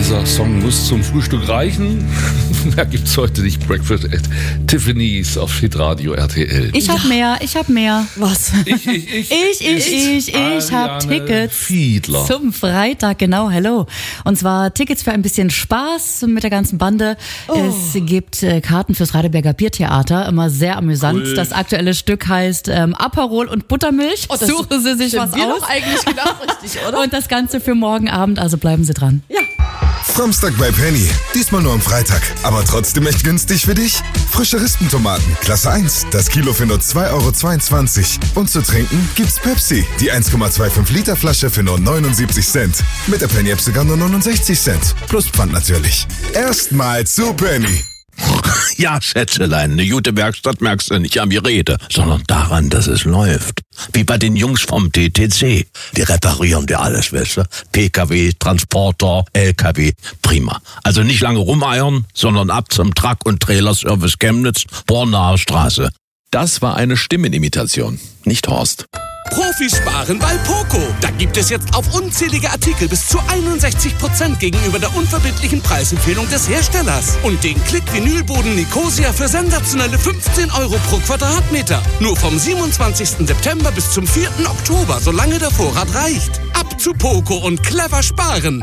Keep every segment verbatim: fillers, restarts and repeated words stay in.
dieser Song muss zum Frühstück reichen. Da gibt's heute nicht Breakfast at Tiffany's auf Hitradio R T L. Ich hab mehr, ich hab mehr. Was? Ich, ich, ich, Ich, ich, ich, ich hab Tickets Fiedler. zum Freitag, genau, hello. Und zwar Tickets für ein bisschen Spaß mit der ganzen Bande. Oh. Es gibt äh, Karten fürs Radeberger Biertheater, immer sehr amüsant. Cool. Das aktuelle Stück heißt ähm, Aperol und Buttermilch. Oh, das Suchen Sie sich sind was wir aus. doch eigentlich genau richtig, oder? Und das Ganze für morgen Abend, also bleiben Sie dran. Ja. Samstag bei Penny. Diesmal nur am Freitag. Aber trotzdem echt günstig für dich? Frische Rispentomaten, Klasse eins. Das Kilo für nur zwei Euro zweiundzwanzig. Und zu trinken gibt's Pepsi. Die eins Komma fünfundzwanzig Liter Flasche für nur neunundsiebzig Cent. Mit der Penny App sogar nur neunundsechzig Cent. Plus Pfand natürlich. Erstmal zu Penny. Ja, Schätzelein, eine gute Werkstatt merkst du nicht an die Rede, sondern daran, dass es läuft. Wie bei den Jungs vom T T C. Die reparieren dir alles, weißt du? P K W, Transporter, L K W, prima. Also nicht lange rumeiern, sondern ab zum Truck- und Trailerservice Chemnitz, Bornaer Straße. Das war eine Stimmenimitation, nicht Horst. Profis sparen bei Poco. Da gibt es jetzt auf unzählige Artikel bis zu einundsechzig Prozent gegenüber der unverbindlichen Preisempfehlung des Herstellers. Und den Klick-Vinylboden Nicosia für sensationelle fünfzehn Euro pro Quadratmeter. Nur vom siebenundzwanzigsten September bis zum vierten Oktober, solange der Vorrat reicht. Ab zu Poco und clever sparen.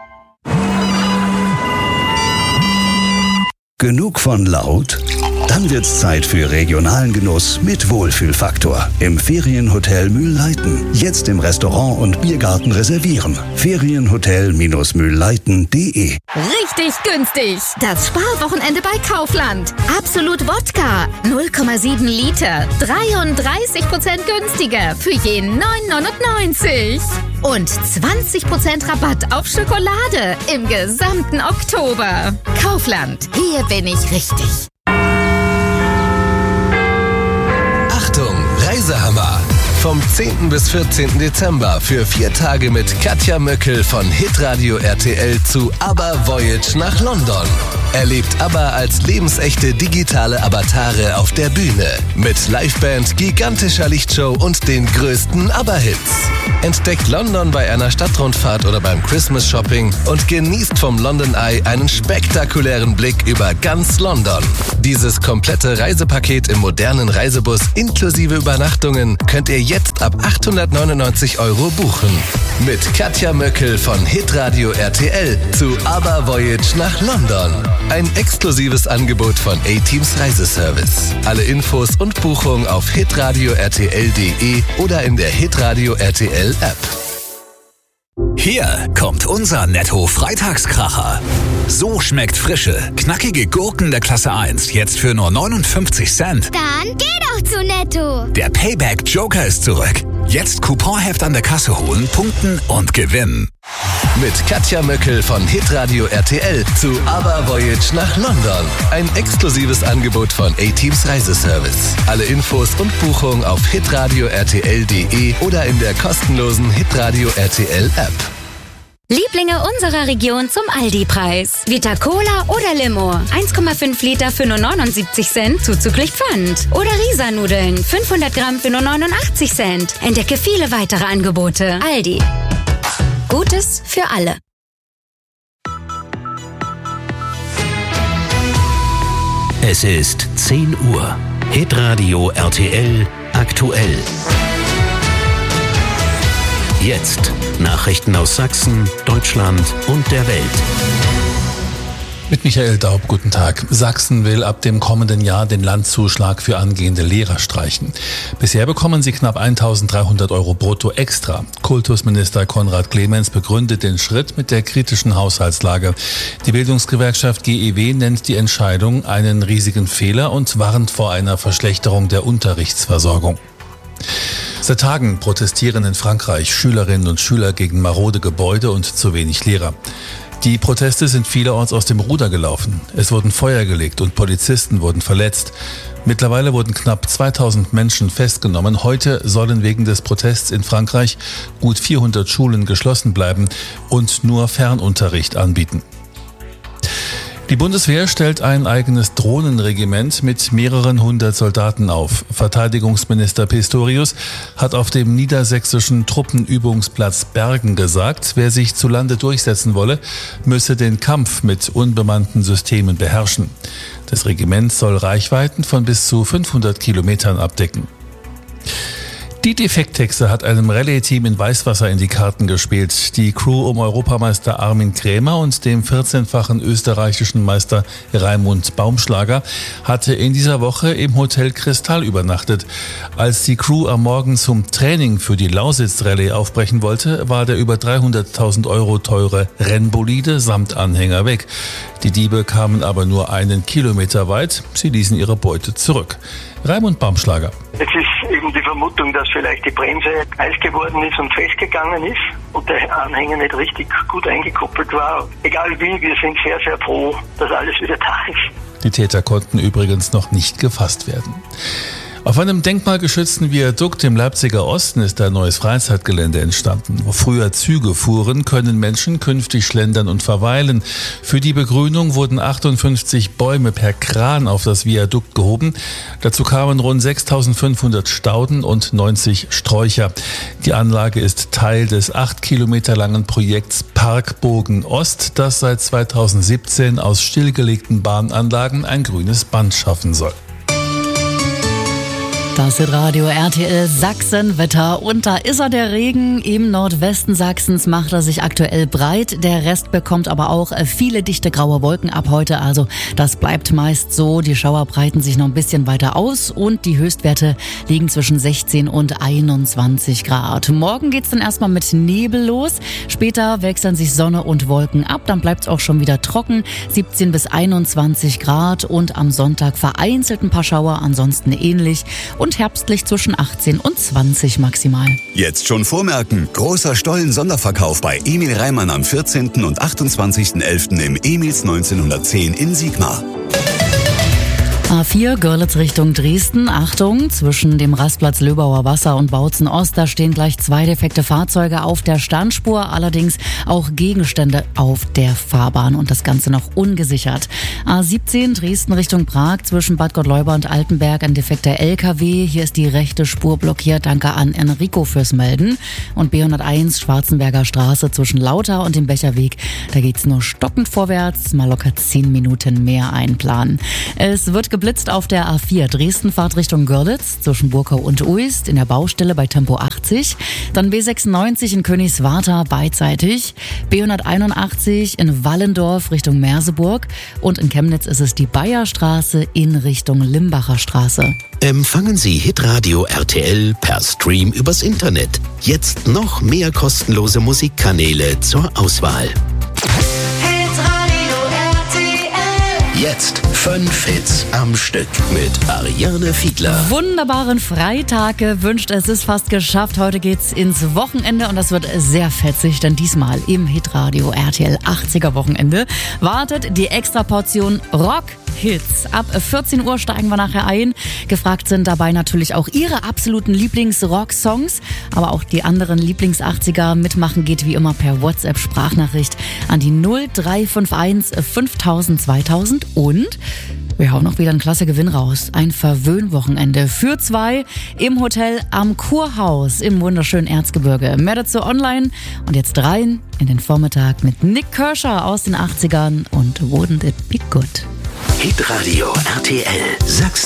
Genug von laut? Dann wird's Zeit für regionalen Genuss mit Wohlfühlfaktor im Ferienhotel Mühlleiten. Jetzt im Restaurant und Biergarten reservieren. Ferienhotel Mühlleiten punkt de. Richtig günstig. Das Sparwochenende bei Kaufland. Absolut Wodka. null Komma sieben Liter. dreiunddreißig Prozent günstiger für je neun neunundneunzig. Und zwanzig Prozent Rabatt auf Schokolade im gesamten Oktober. Kaufland. Hier bin ich richtig. Achtung, Reisehammer! Vom zehnten bis vierzehnten Dezember für vier Tage mit Katja Möckel von Hitradio R T L zu ABBA Voyage nach London. Erlebt ABBA als lebensechte digitale Avatare auf der Bühne. Mit Liveband, gigantischer Lichtshow und den größten ABBA-Hits. Entdeckt London bei einer Stadtrundfahrt oder beim Christmas Shopping und genießt vom London Eye einen spektakulären Blick über ganz London. Dieses komplette Reisepaket im modernen Reisebus inklusive Übernachtungen könnt ihr jetzt ab achthundertneunundneunzig Euro buchen. Mit Katja Möckel von Hitradio R T L zu ABBA Voyage nach London. Ein exklusives Angebot von A-Teams Reiseservice. Alle Infos und Buchungen auf hitradio r t l punkt de oder in der Hitradio R T L App. Hier kommt unser Netto-Freitagskracher. So schmeckt frische, knackige Gurken der Klasse eins jetzt für nur neunundfünfzig Cent. Dann geh doch zu Netto. Der Payback-Joker ist zurück. Jetzt Couponheft an der Kasse holen, punkten und gewinnen. Mit Katja Möckel von Hitradio R T L zu ABBA Voyage nach London. Ein exklusives Angebot von A-Teams Reiseservice. Alle Infos und Buchungen auf hitradio r t l punkt de oder in der kostenlosen Hitradio R T L App. Lieblinge unserer Region zum Aldi-Preis. Vita Cola oder Limo. eins Komma fünf Liter für nur neunundsiebzig Cent zuzüglich Pfand. Oder Risa-Nudeln. fünfhundert Gramm für nur neunundachtzig Cent. Entdecke viele weitere Angebote. Aldi. Gutes für alle. Es ist zehn Uhr. Hitradio R T L aktuell. Jetzt Nachrichten aus Sachsen, Deutschland und der Welt. Mit Michael Daub, guten Tag. Sachsen will ab dem kommenden Jahr den Landzuschlag für angehende Lehrer streichen. Bisher bekommen sie knapp eintausenddreihundert Euro brutto extra. Kultusminister Konrad Clemens begründet den Schritt mit der kritischen Haushaltslage. Die Bildungsgewerkschaft G E W nennt die Entscheidung einen riesigen Fehler und warnt vor einer Verschlechterung der Unterrichtsversorgung. Seit Tagen protestieren in Frankreich Schülerinnen und Schüler gegen marode Gebäude und zu wenig Lehrer. Die Proteste sind vielerorts aus dem Ruder gelaufen. Es wurden Feuer gelegt und Polizisten wurden verletzt. Mittlerweile wurden knapp zweitausend Menschen festgenommen. Heute sollen wegen des Protests in Frankreich gut vierhundert Schulen geschlossen bleiben und nur Fernunterricht anbieten. Die Bundeswehr stellt ein eigenes Drohnenregiment mit mehreren hundert Soldaten auf. Verteidigungsminister Pistorius hat auf dem niedersächsischen Truppenübungsplatz Bergen gesagt, wer sich zu Lande durchsetzen wolle, müsse den Kampf mit unbemannten Systemen beherrschen. Das Regiment soll Reichweiten von bis zu fünfhundert Kilometern abdecken. Die Defekthexe hat einem Rallye-Team in Weißwasser in die Karten gespielt. Die Crew um Europameister Armin Krämer und dem vierzehnfachen österreichischen Meister Raimund Baumschlager hatte in dieser Woche im Hotel Kristall übernachtet. Als die Crew am Morgen zum Training für die Lausitz-Rallye aufbrechen wollte, war der über dreihunderttausend Euro teure Rennbolide samt Anhänger weg. Die Diebe kamen aber nur einen Kilometer weit. Sie ließen ihre Beute zurück. Raimund Baumschlager. Es ist eben die Vermutung, dass vielleicht die Bremse heiß geworden ist und festgegangen ist und der Anhänger nicht richtig gut eingekoppelt war. Egal wie, wir sind sehr, sehr froh, dass alles wieder da ist. Die Täter konnten übrigens noch nicht gefasst werden. Auf einem denkmalgeschützten Viadukt im Leipziger Osten ist ein neues Freizeitgelände entstanden. Wo früher Züge fuhren, können Menschen künftig schlendern und verweilen. Für die Begrünung wurden achtundfünfzig Bäume per Kran auf das Viadukt gehoben. Dazu kamen rund sechstausendfünfhundert Stauden und neunzig Sträucher. Die Anlage ist Teil des acht Kilometer langen Projekts Parkbogen Ost, das seit zweitausendsiebzehn aus stillgelegten Bahnanlagen ein grünes Band schaffen soll. Das ist Radio R T L Sachsenwetter und da ist er, der Regen. Im Nordwesten Sachsens macht er sich aktuell breit. Der Rest bekommt aber auch viele dichte graue Wolken ab heute. Also das bleibt meist so. Die Schauer breiten sich noch ein bisschen weiter aus und die Höchstwerte liegen zwischen sechzehn und einundzwanzig Grad. Morgen geht's dann erstmal mit Nebel los. Später wechseln sich Sonne und Wolken ab. Dann bleibt's auch schon wieder trocken. siebzehn bis einundzwanzig Grad und am Sonntag vereinzelt ein paar Schauer, ansonsten ähnlich. Und Und herbstlich zwischen achtzehn und zwanzig maximal. Jetzt schon vormerken. Großer Stollen-Sonderverkauf bei Emil Reimann am vierzehnten und achtundzwanzigsten elften im Emils neunzehnhundertzehn in Sigmar. A vier Görlitz Richtung Dresden. Achtung, zwischen dem Rastplatz Löbauer Wasser und Bautzen Ost, da stehen gleich zwei defekte Fahrzeuge auf der Standspur, allerdings auch Gegenstände auf der Fahrbahn und das Ganze noch ungesichert. A siebzehn Dresden Richtung Prag, zwischen Bad Gottleuba und Altenberg ein defekter L K W. Hier ist die rechte Spur blockiert. Danke an Enrico fürs Melden. Und B hunderteins Schwarzenberger Straße zwischen Lauter und dem Becherweg. Da geht's nur stockend vorwärts, mal locker zehn Minuten mehr einplanen. Es wird geblitzt auf der A vier Dresden-Fahrt Richtung Görlitz zwischen Burkau und Uist in der Baustelle bei Tempo achtzig. Dann B sechsundneunzig in Königswarter beidseitig. B hunderteinundachtzig in Wallendorf Richtung Merseburg. Und in Chemnitz ist es die Bayerstraße in Richtung Limbacher Straße. Empfangen Sie Hitradio R T L per Stream übers Internet. Jetzt noch mehr kostenlose Musikkanäle zur Auswahl. Jetzt fünf Hits am Stück mit Ariane Fiedler. Wunderbaren Freitag gewünscht. Es ist fast geschafft. Heute geht's ins Wochenende und das wird sehr fetzig, denn diesmal im Hitradio R T L achtziger Wochenende wartet die Extraportion Rock. Hits. Ab vierzehn Uhr steigen wir nachher ein. Gefragt sind dabei natürlich auch Ihre absoluten Lieblings-Rock-Songs, aber auch die anderen Lieblings-achtziger. Mitmachen geht wie immer per WhatsApp-Sprachnachricht an die null drei fünf eins fünftausend zweitausend und wir hauen noch wieder einen klasse Gewinn raus. Ein Verwöhnwochenende für zwei im Hotel am Kurhaus im wunderschönen Erzgebirge. Mehr dazu online und jetzt rein in den Vormittag mit Nick Kershaw aus den achtzigern und Wouldn't It Be Good. Hitradio R T L Sachsen.